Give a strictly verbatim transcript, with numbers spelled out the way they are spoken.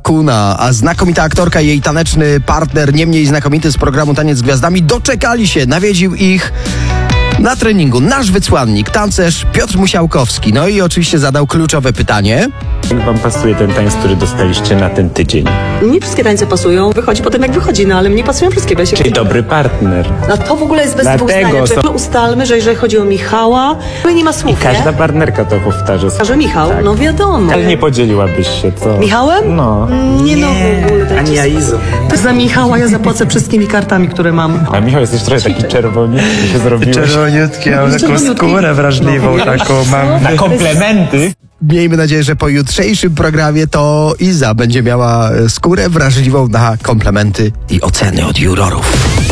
Kuna, a znakomita aktorka i jej taneczny partner, nie mniej znakomity z programu Taniec z Gwiazdami, doczekali się. Nawiedził ich na treningu nasz wysłannik, tancerz Piotr Musiałkowski. No i oczywiście zadał kluczowe pytanie. Jak wam pasuje ten tańc, który dostaliście na ten tydzień? Nie wszystkie tańce pasują, wychodzi potem jak wychodzi, no ale mnie pasują wszystkie. Bo ja się... Czyli dobry partner. No to w ogóle jest bez dwóch zdań. Dlatego są... Ustalmy, że jeżeli chodzi o Michała, to nie ma słów, I każda nie? partnerka to powtarza. Że Michał, Tak. no wiadomo. Ale nie podzieliłabyś się, co? Michałem? No. Nie, no w ogóle. tak Ani ja Izo. Za Michała ja zapłacę wszystkimi kartami, które mam. A Michał, jesteś trochę taki czerwoniutki, się zrobiłeś. Czerwoniutki, ale taką Czerwoniutki. skórę wrażliwą, No. taką mam. Na komplementy. Miejmy nadzieję, że po jutrzejszym programie to Iza będzie miała skórę wrażliwą na komplementy i oceny od jurorów.